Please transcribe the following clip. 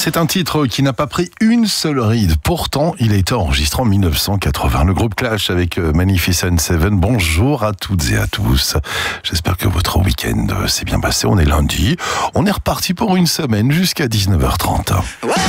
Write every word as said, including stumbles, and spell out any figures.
C'est un titre qui n'a pas pris une seule ride. Pourtant, il a été enregistré en mille neuf cent quatre-vingts. Le groupe Clash avec Magnificent Seven. Bonjour à toutes et à tous. J'espère que votre week-end s'est bien passé. On est lundi. On est reparti pour une semaine jusqu'à dix-neuf heures trente. Ouais.